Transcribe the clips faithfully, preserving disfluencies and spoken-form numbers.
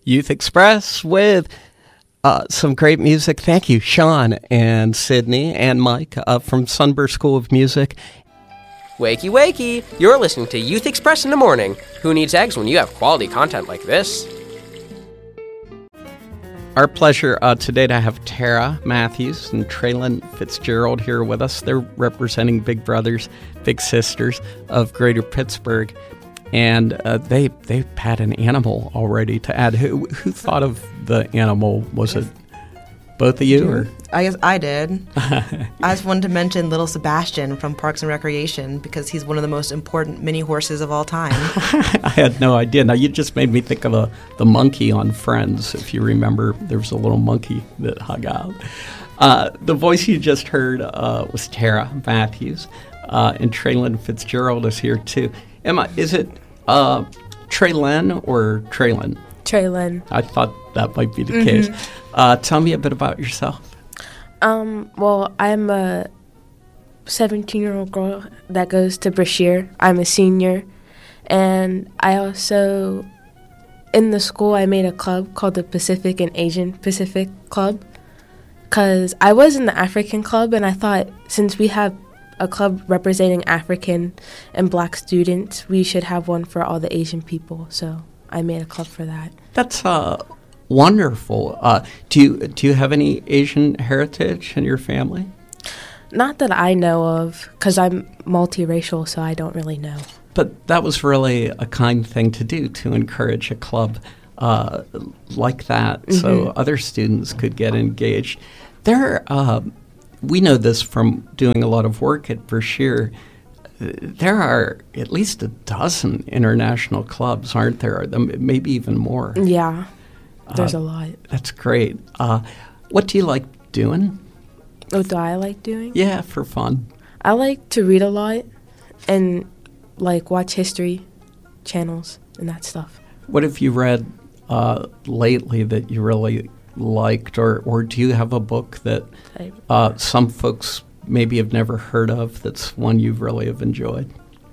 Youth Express with uh, some great music. Thank you, Sean and Sydney and Mike uh, from Sunburst School of Music. Wakey, wakey! You're listening to Youth Express in the morning. Who needs eggs when you have quality content like this? Our pleasure uh, today to have Tara Matthews and Traylon Fitzgerald here with us. They're representing Big Brothers, Big Sisters of Greater Pittsburgh. And uh, they they had an animal already to add. Who who thought of the animal? Was it both of you? Or? I guess I did. I just wanted to mention little Sebastian from Parks and Recreation because he's one of the most important mini horses of all time. I had no idea. Now, you just made me think of a, the monkey on Friends. If you remember, there was a little monkey that hung out. Uh, the voice you just heard uh, was Tara Matthews, uh, and Traylon Fitzgerald is here, too. Emma, is it uh, Traylon or Traylon? Traylon. I thought that might be the mm-hmm. case. Uh, tell me a bit about yourself. Um, well, I'm a seventeen-year-old girl that goes to Brashear. I'm a senior. And I also, in the school, I made a club called the Pacific and Asian Pacific Club. Because I was in the African club, and I thought since we have a club representing African and black students, we should have one for all the Asian people. So I made a club for that. That's uh, wonderful. Uh, do you do you have any Asian heritage in your family? Not that I know of, because I'm multiracial, so I don't really know. But that was really a kind thing to do, to encourage a club uh, like that, mm-hmm. so other students could get engaged. There, uh, we know this from doing a lot of work at Brashear. There are at least a dozen international clubs, aren't there? Maybe even more. Yeah, there's uh, a lot. That's great. Uh, what do you like doing? What do I like doing? Yeah, for fun. I like to read a lot and, like, watch history channels and that stuff. What have you read uh, lately that you really liked, or, or do you have a book that uh, some folks maybe have never heard of that's one you really have enjoyed?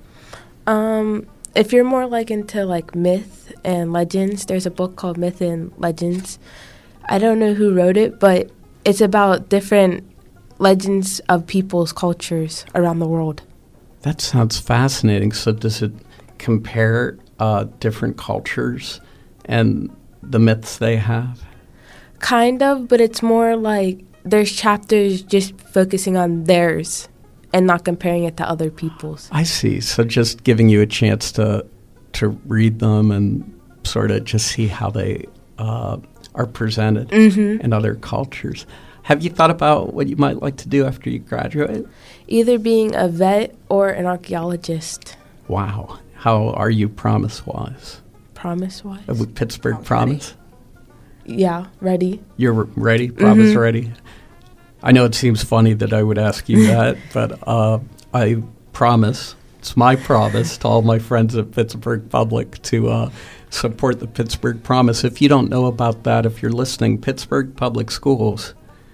Um, if you're more like into like myth and legends, there's a book called Myth and Legends. I don't know who wrote it, but it's about different legends of people's cultures around the world. That sounds fascinating. So does it compare uh, different cultures and the myths they have? Kind of, but it's more like there's chapters just focusing on theirs and not comparing it to other people's. I see. So just giving you a chance to to read them and sort of just see how they uh, are presented mm-hmm. in other cultures. Have you thought about what you might like to do after you graduate? Either being a vet or an archaeologist. Wow. How are you promise-wise? Promise-wise? Uh, with Pittsburgh oh, Promise? Ready. Yeah, ready. You're re- ready? Promise mm-hmm. ready? I know it seems funny that I would ask you that, but uh, I promise, it's my promise to all my friends at Pittsburgh Public to uh, support the Pittsburgh Promise. If you don't know about that, if you're listening, Pittsburgh Public Schools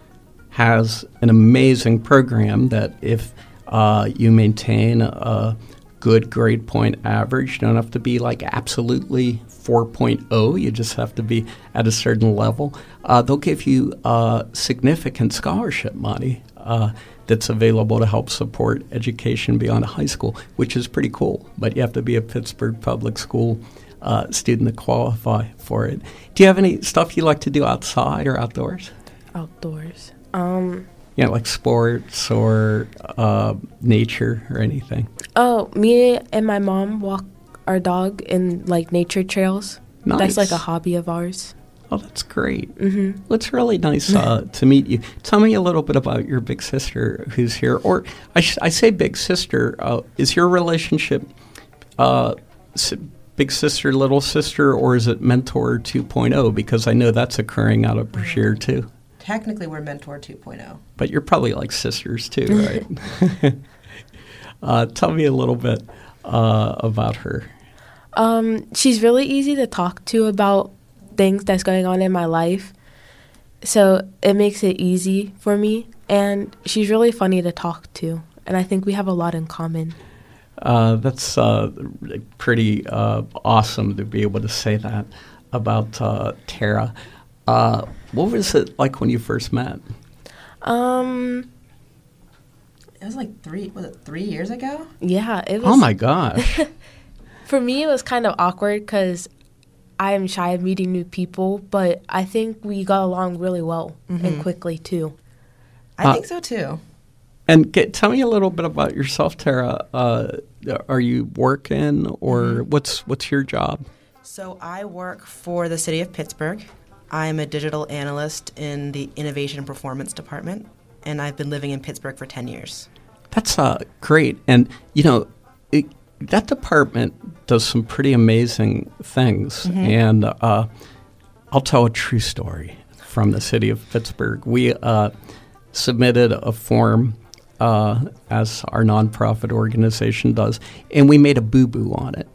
has an amazing program that if uh, you maintain a good grade point average, you don't have to be like absolutely four point oh, you just have to be at a certain level. Uh, they'll give you uh, significant scholarship money uh, that's available to help support education beyond high school, which is pretty cool. But you have to be a Pittsburgh Public School uh, student to qualify for it. Do you have any stuff you like to do outside or outdoors? Outdoors. Um, you know, like sports or uh, nature or anything? Oh, me and my mom walk our dog in, like, nature trails. Nice. That's, like, a hobby of ours. Oh, that's great. Mm-hmm. Well, it's really nice uh, to meet you. Tell me a little bit about your big sister who's here. Or I, sh- I say big sister. Uh, is your relationship uh, si- big sister, little sister, or is it mentor two point oh? Because I know that's occurring out of Brashear, too. Technically, we're mentor two point oh. But you're probably like sisters, too, right? uh, tell me a little bit uh, about her. Um, she's really easy to talk to about things that's going on in my life. So it makes it easy for me. And she's really funny to talk to. And I think we have a lot in common. Uh, that's uh, pretty uh, awesome to be able to say that about uh, Tara. Uh, what was it like when you first met? Um, It was like three, was it three years ago? yeah, it was. Oh my gosh. For me, it was kind of awkward because I am shy of meeting new people, but I think we got along really well and quickly too. I Uh, think so too. And get, tell me a little bit about yourself, Tara. Uh, are you working, or what's what's your job? So I work for the city of Pittsburgh. I'm a digital analyst in the Innovation and Performance Department, and I've been living in Pittsburgh for ten years. That's uh, great. And, you know, it, that department does some pretty amazing things. And uh, I'll tell a true story from the city of Pittsburgh. We uh, submitted a form, uh, as our nonprofit organization does, and we made a boo-boo on it.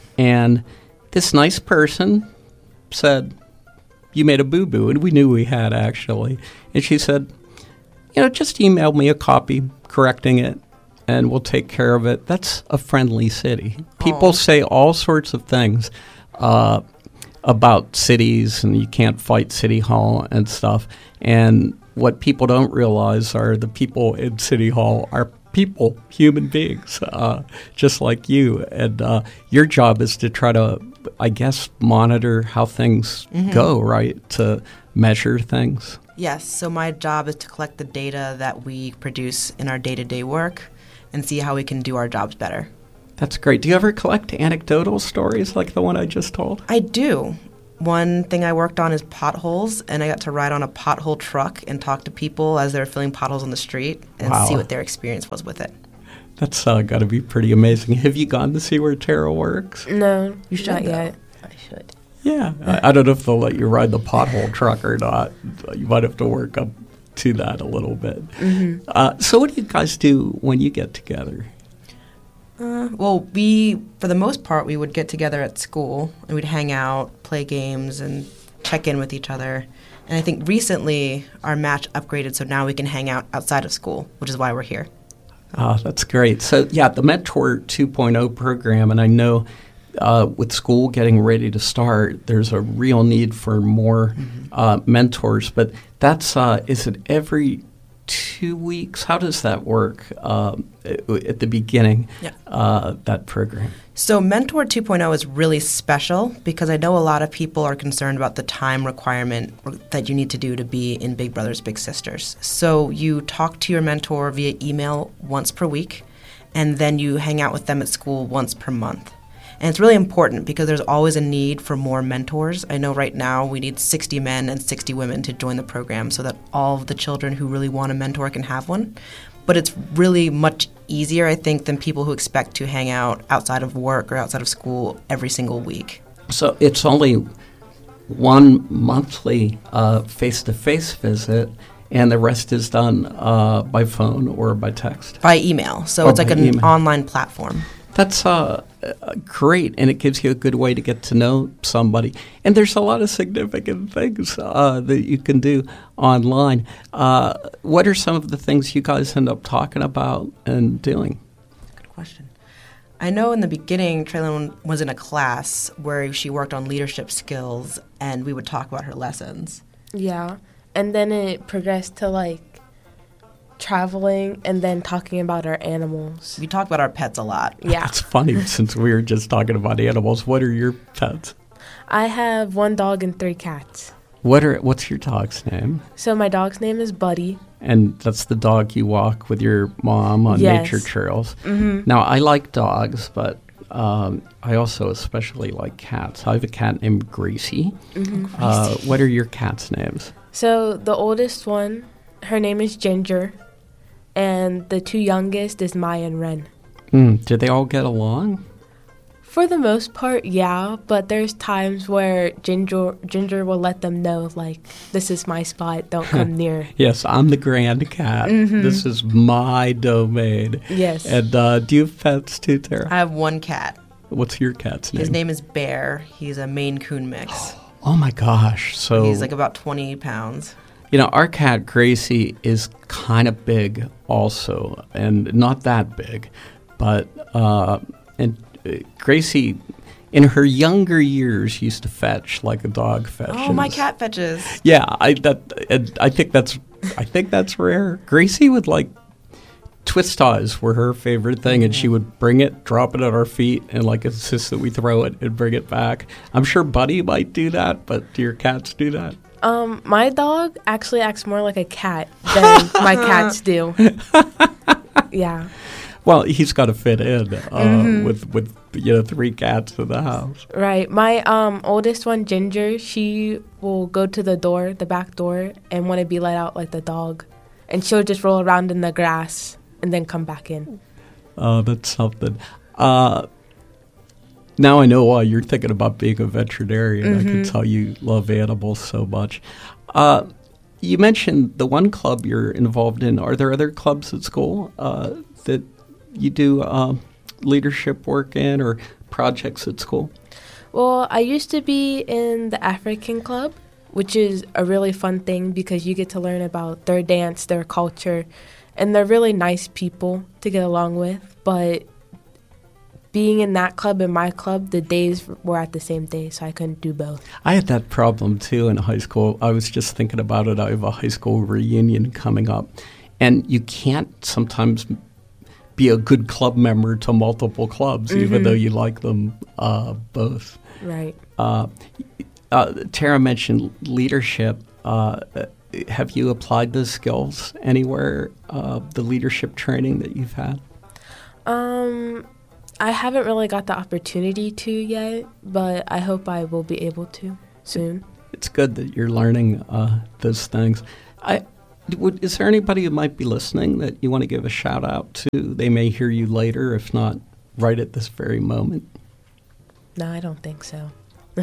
And this nice person said, "You made a boo-boo," and we knew we had, actually. And she said, "You know, just email me a copy correcting it, and we'll take care of it." That's a friendly city. People Aw. say all sorts of things uh, about cities, and you can't fight City Hall and stuff. And what people don't realize are the people in City Hall are people, human beings, uh, just like you. And uh, your job is to try to, I guess, monitor how things go, right? To measure things. Yes, so my job is to collect the data that we produce in our day-to-day work and see how we can do our jobs better. That's great. Do you ever collect anecdotal stories like the one I just told? I do. One thing I worked on is potholes, and I got to ride on a pothole truck and talk to people as they were filling potholes on the street and Wow. see what their experience was with it. That's uh, got to be pretty amazing. Have you gone to see where Tara works? No, You should, not though. yet. I should. Yeah. I, I don't know if they'll let you ride the pothole truck or not. You might have to work up to that a little bit. Uh, so what do you guys do when you get together? Uh, well, we, for the most part, we would get together at school and we'd hang out, play games, and check in with each other. And I think recently our match upgraded, so now we can hang out outside of school, which is why we're here. Oh, that's great. So, yeah, the Mentor two point oh program, and I know uh, with school getting ready to start, there's a real need for more uh, mentors. But that's, uh, is it every two weeks? How does that work um, at the beginning, Yeah. uh, that program? So Mentor two point oh is really special because I know a lot of people are concerned about the time requirement that you need to do to be in Big Brothers Big Sisters. So you talk to your mentor via email once per week, and then you hang out with them at school once per month. And it's really important because there's always a need for more mentors. I know right now we need sixty men and sixty women to join the program so that all of the children who really want a mentor can have one. But it's really much easier, I think, than people who expect to hang out outside of work or outside of school every single week. So it's only one monthly uh, face-to-face visit, and the rest is done uh, by phone or by text. By email. So Or it's like by an email. online platform. That's uh, uh, great, and it gives you a good way to get to know somebody. And there's a lot of significant things uh, that you can do online. Uh, what are some of the things you guys end up talking about and doing? Good question. I know in the beginning, Traylon was in a class where she worked on leadership skills, and we would talk about her lessons. Yeah. And then it progressed to like traveling and then talking about our animals. We talk about our pets a lot. Yeah. It's funny, since we were just talking about animals. What are your pets? I have one dog and three cats. What are What's your dog's name? So my dog's name is Buddy. And that's the dog you walk with your mom on Yes. nature trails. Mm-hmm. Now, I like dogs, but um, I also especially like cats. I have a cat named Gracie. Mm-hmm. Uh, what are your cats' names? So the oldest one, her name is Ginger, and the two youngest is Maya and Ren. Mm, do they all get along? For the most part, yeah, but there's times where Ginger Ginger will let them know, like, this is my spot, don't come near. Yes, I'm the grand cat. This is my domain. Yes. And uh, do you have pets too, Tara? I have one cat. What's your cat's name? His name is Bear. He's a Maine Coon mix. Oh my gosh! So He's like about twenty pounds. you know, our cat Gracie is kind of big, also, and not that big, but uh, and uh, Gracie in her younger years used to fetch like a dog fetches. Oh, my cat fetches. Yeah, I that and I think that's I think that's rare. Gracie would like twist ties were her favorite thing, and she would bring it, drop it at our feet, and like insist that we throw it and bring it back. I'm sure Buddy might do that, but do your cats do that? Um, my dog actually acts more like a cat than my cats do. Yeah. Well, he's got to fit in uh, Mm-hmm. with with you know three cats in the house. Right. My um oldest one, Ginger, she will go to the door, the back door, and want to be let out like the dog. And she'll just roll around in the grass and then come back in. Uh, that's something. Uh, now I know why you're thinking about being a veterinarian. I can tell you love animals so much. Uh, you mentioned the one club you're involved in. Are there other clubs at school uh, that you do uh, leadership work in or projects at school? Well, I used to be in the African Club, which is a really fun thing because you get to learn about their dance, their culture, and they're really nice people to get along with. But being in that club and my club, the days were at the same day, so I couldn't do both. I had that problem, too, in high school. I was just thinking about it. I have a high school reunion coming up, and you can't sometimes be a good club member to multiple clubs, mm-hmm. even though you like them uh, both. Right. Uh, uh, Tara mentioned leadership. Uh, have you applied those skills anywhere, uh, the leadership training that you've had? Um, I haven't really got the opportunity to yet, but I hope I will be able to soon. It's good that you're learning uh, those things. I Would, is there anybody who might be listening that you want to give a shout out to? They may hear you later, if not right at this very moment. No, I don't think so.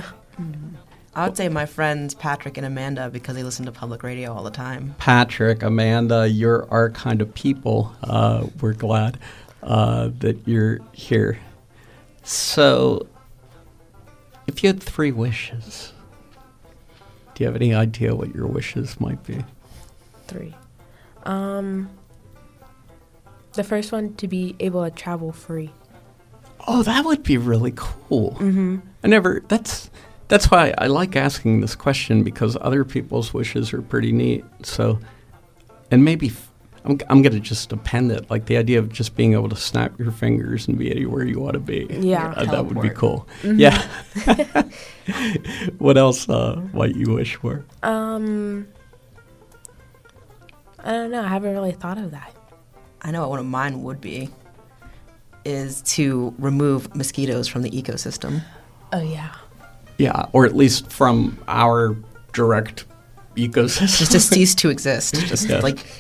I would say my friends Patrick and Amanda because they listen to public radio all the time. Patrick, Amanda, you're our kind of people. Uh, we're glad uh, that you're here. So, if you had three wishes, do you have any idea what your wishes might be? Three. Um, the first one, to be able to travel free. Oh, that would be really cool. Mm-hmm. I never, that's that's why I like asking this question, because other people's wishes are pretty neat. So, and maybe, I'm, I'm going to just append it, like the idea of just being able to snap your fingers and be anywhere you want to be. Yeah. Uh, that would be cool. Mm-hmm. Yeah. What else uh, might you wish for? Um... I don't know. I haven't really thought of that. I know what one of mine would be is to remove mosquitoes from the ecosystem. Oh, yeah. Yeah, or at least from our direct ecosystem. Just to cease to exist. Just Yeah. like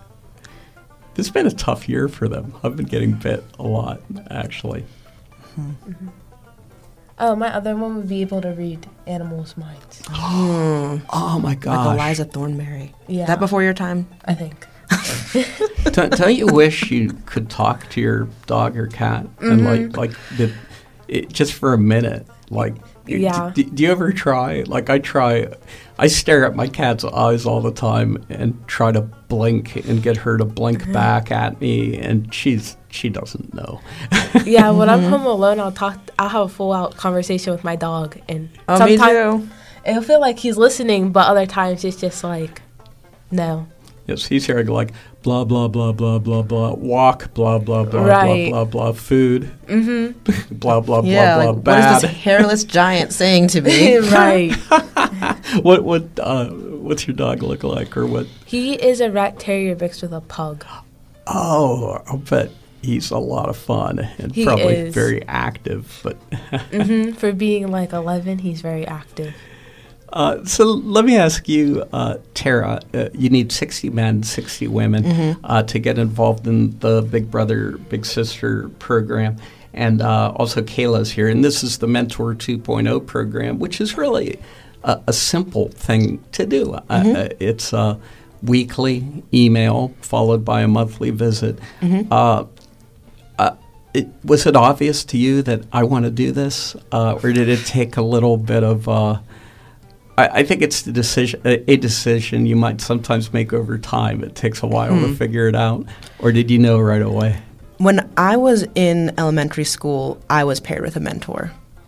It's been a tough year for them. I've been getting bit a lot, actually. Mm-hmm. Oh, my other one would be able to read animals' minds. mm, Oh, my gosh. like Eliza Thornberry. Yeah. That before your time? I think. don't, don't you wish you could talk to your dog or cat Mm-hmm. and like like the, it, just for a minute? Like, Yeah. d- do you ever try? Like, I try. I stare at my cat's eyes all the time and try to blink and get her to blink Mm-hmm. back at me, and she's she doesn't know. Yeah, when I'm home alone, I'll talk. I'll have a full-out conversation with my dog, and Oh, me sometimes too. it'll feel like he's listening, but other times it's just like, no. Yes, he's hearing like blah blah blah blah blah blah walk blah blah blah Right. blah blah blah food Mm-hmm. blah blah Yeah, blah like blah what bad. is this hairless giant saying to me? Right. what what uh, what's your dog look like, or what? He is a rat terrier mixed with a pug. Oh, I bet he's a lot of fun and He probably is. very active. But hmm For being like eleven, he's very active. uh, so let me ask you, uh, Tara. Uh, you need sixty men, sixty women Mm-hmm. uh, to get involved in the Big Brother Big Sister program. And uh, also Kayla's here, and this is the Mentor two point oh program, which is really a, a simple thing to do. Mm-hmm. Uh, it's a weekly email followed by a monthly visit. Mm-hmm. Uh, uh, it, was it obvious to you that I want to do this, uh, or did it take a little bit of? Uh, I, I think it's the decision, a, a decision you might sometimes make over time. It takes a while Mm-hmm. to figure it out, or did you know right away? When I was in elementary school, I was paired with a mentor.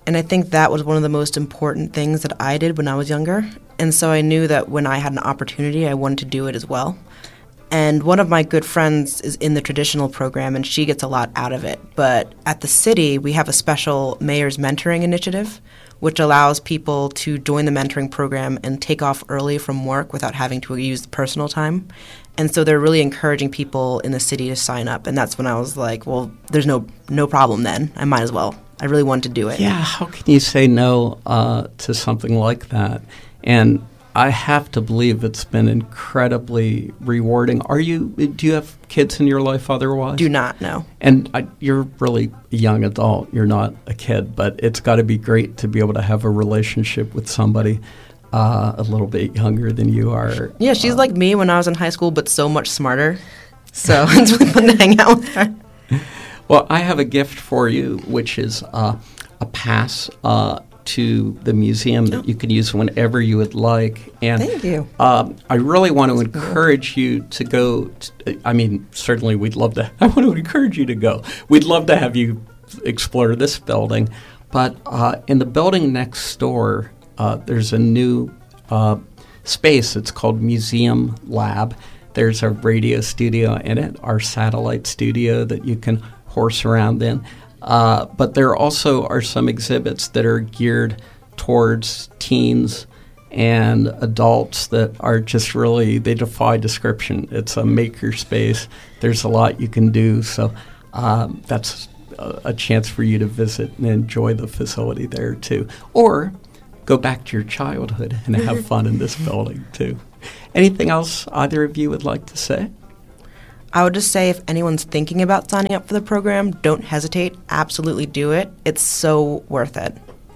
And I think that was one of the most important things that I did when I was younger. And so I knew that when I had an opportunity, I wanted to do it as well. And one of my good friends is in the traditional program, and she gets a lot out of it. But at the city, we have a special mayor's mentoring initiative, which allows people to join the mentoring program and take off early from work without having to use personal time. And so they're really encouraging people in the city to sign up. And that's when I was like, well, there's no no problem then. I might as well. I really want to do it. Yeah, how can you say no uh, to something like that? And I have to believe it's been incredibly rewarding. Are you? Do you have kids in your life otherwise? Do not, no. And I, you're really a young adult. You're not a kid, but it's got to be great to be able to have a relationship with somebody uh, a little bit younger than you are. Yeah, she's uh, like me when I was in high school, but so much smarter. So it's really fun to hang out with her. Well, I have a gift for you, which is uh, a pass uh, to the museum that you can use whenever you would like. And Thank you. Um, I really want to encourage you to go. To, I mean, certainly we'd love to. I want to encourage you to go. We'd love to have you explore this building. But uh, in the building next door, uh, there's a new uh, space. It's called Museum Lab. There's a radio studio in it, our satellite studio that you can horse around in. Uh, but there also are some exhibits that are geared towards teens and adults that are just really, they defy description. It's a maker space. There's a lot you can do. So um, that's a, a chance for you to visit and enjoy the facility there too. Or go back to your childhood and have fun in this building too. Anything else either of you would like to say? I would just say if anyone's thinking about signing up for the program, don't hesitate. Absolutely do it. It's so worth it.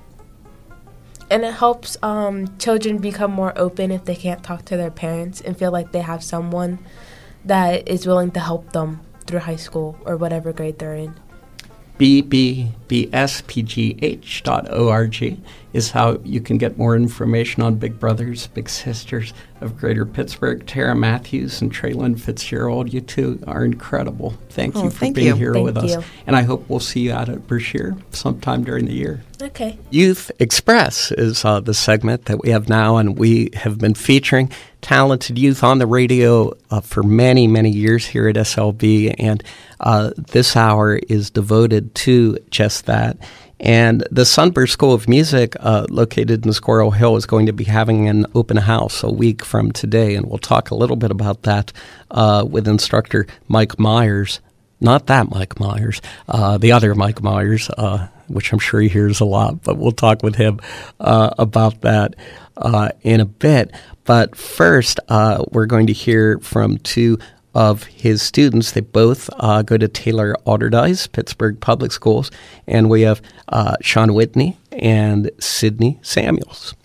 And it helps um, children become more open if they can't talk to their parents and feel like they have someone that is willing to help them through high school or whatever grade they're in. b b b s p g h dot org is how you can get more information on Big Brothers Big Sisters of Greater Pittsburgh. Tara Matthews and Traylon Fitzgerald, you two are incredible. Thank oh, you for thank being you. here thank with you. us. And I hope we'll see you out at Brashear sometime during the year. Okay. Youth Express is uh, the segment that we have now, and we have been featuring talented youth on the radio uh, for many, many years here at S L B, and uh, this hour is devoted to just that. And the Sunburst School of Music, uh, located in Squirrel Hill, is going to be having an open house a week from today, and we'll talk a little bit about that uh, with instructor Mike Myers. Not that Mike Myers, uh, the other Mike Myers, uh, which I'm sure he hears a lot, but we'll talk with him uh, about that uh, in a bit. But first, uh, we're going to hear from two of his students. They both uh, go to Taylor Alderdice, Pittsburgh Public Schools, and we have uh, Sean Whitney and Sydney Samuels.